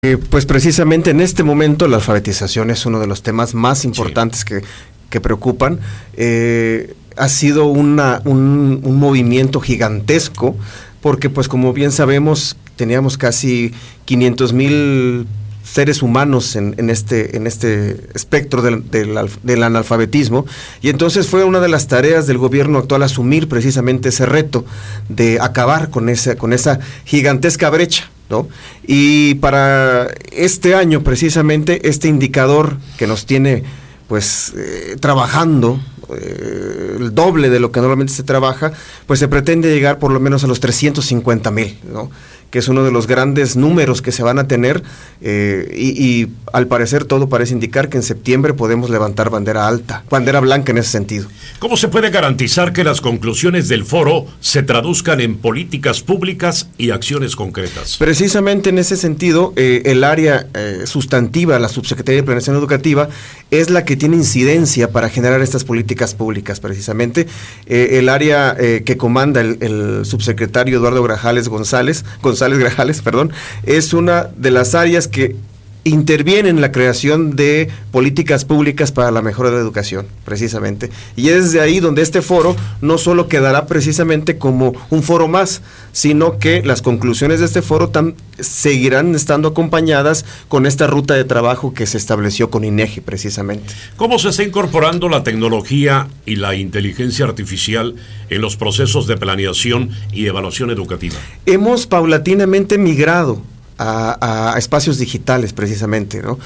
Pues precisamente en este momento la alfabetización es uno de los temas más importantes que preocupan. Ha sido un movimiento gigantesco porque, pues como bien sabemos, teníamos casi 500,000 seres humanos en este espectro del analfabetismo, y entonces fue una de las tareas del gobierno actual asumir precisamente ese reto de acabar con esa gigantesca brecha, ¿no? Y para este año precisamente este indicador que nos tiene pues trabajando el doble de lo que normalmente se trabaja, pues se pretende llegar por lo menos a los 350,000, ¿no? Que es uno de los grandes números que se van a tener, y al parecer todo parece indicar que en septiembre podemos levantar bandera blanca en ese sentido. ¿Cómo se puede garantizar que las conclusiones del foro se traduzcan en políticas públicas y acciones concretas? Precisamente en ese sentido, el área sustantiva, la Subsecretaría de Planeación Educativa, es la que tiene incidencia para generar estas políticas públicas, precisamente. El área que comanda el subsecretario Eduardo González Grajales, es una de las áreas que interviene en la creación de políticas públicas para la mejora de la educación, precisamente. Y es desde ahí donde este foro no solo quedará precisamente como un foro más, sino que las conclusiones de este foro seguirán estando acompañadas con esta ruta de trabajo que se estableció con INEGI, precisamente. ¿Cómo se está incorporando la tecnología y la inteligencia artificial en los procesos de planeación y evaluación educativa? Hemos paulatinamente migrado a espacios digitales, precisamente, ¿no?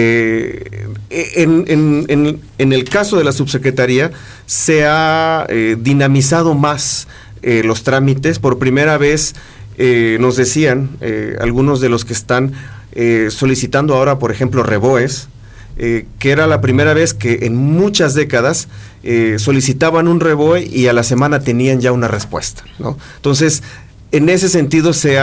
En el caso de la subsecretaría se ha dinamizado más los trámites. Por primera vez nos decían algunos de los que están solicitando ahora, por ejemplo, REBOES, que era la primera vez que en muchas décadas solicitaban un REBOE y a la semana tenían ya una respuesta, ¿no? Entonces, en ese sentido se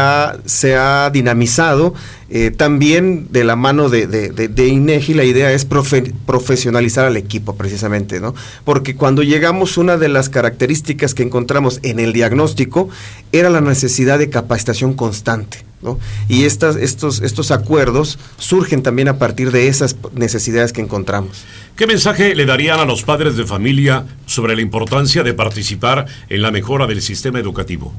ha dinamizado, también de la mano de INEGI. La idea es profesionalizar al equipo, precisamente, ¿no? Porque cuando llegamos, una de las características que encontramos en el diagnóstico era la necesidad de capacitación constante, ¿no? Y estos acuerdos surgen también a partir de esas necesidades que encontramos. ¿Qué mensaje le darían a los padres de familia sobre la importancia de participar en la mejora del sistema educativo?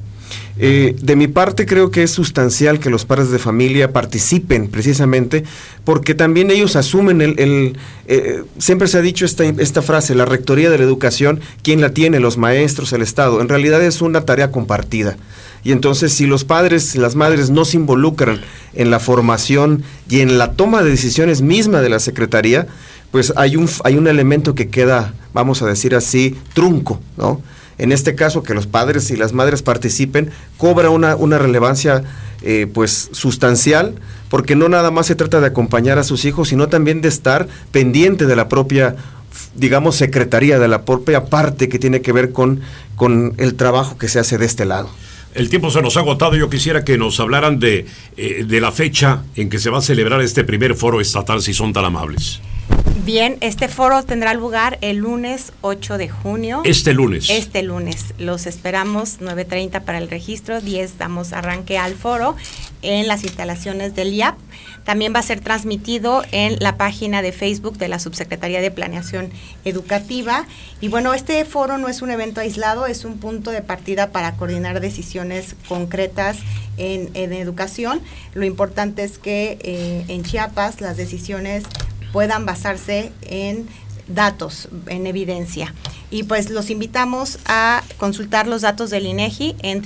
De mi parte, creo que es sustancial que los padres de familia participen, precisamente porque también ellos asumen siempre se ha dicho esta frase: la rectoría de la educación, ¿quién la tiene? Los maestros, el Estado. En realidad es una tarea compartida. Y entonces, si los padres y las madres no se involucran en la formación y en la toma de decisiones misma de la Secretaría, pues hay un elemento que queda, vamos a decir así, trunco, ¿no? En este caso, que los padres y las madres participen cobra una relevancia pues sustancial, porque no nada más se trata de acompañar a sus hijos, sino también de estar pendiente de la propia, digamos, secretaría, de la propia parte que tiene que ver con el trabajo que se hace de este lado. El tiempo se nos ha agotado. Yo quisiera que nos hablaran de la fecha en que se va a celebrar este primer foro estatal, si son tan amables. Bien, este foro tendrá lugar el lunes 8 de junio. Este lunes. Los esperamos, 9:30 para el registro, 10 damos arranque al foro en las instalaciones del IAP. También va a ser transmitido en la página de Facebook de la Subsecretaría de Planeación Educativa. Y bueno, este foro no es un evento aislado, es un punto de partida para coordinar decisiones concretas en educación. Lo importante es que en Chiapas las decisiones puedan basarse en datos, en evidencia. Y pues los invitamos a consultar los datos del INEGI en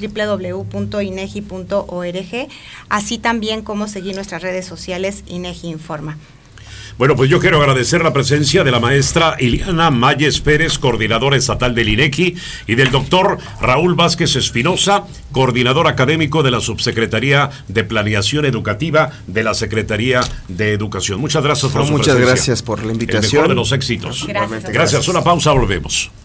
www.inegi.org, así también como seguir nuestras redes sociales INEGI Informa. Bueno, pues yo quiero agradecer la presencia de la maestra Iliana Mayes Pérez, coordinadora estatal del INEGI, y del doctor Raúl Vázquez Espinosa, coordinador académico de la Subsecretaría de Planeación Educativa de la Secretaría de Educación. Muchas gracias por su presencia. Muchas gracias por la invitación. El mejor de los éxitos. Gracias. Gracias. Una pausa, volvemos.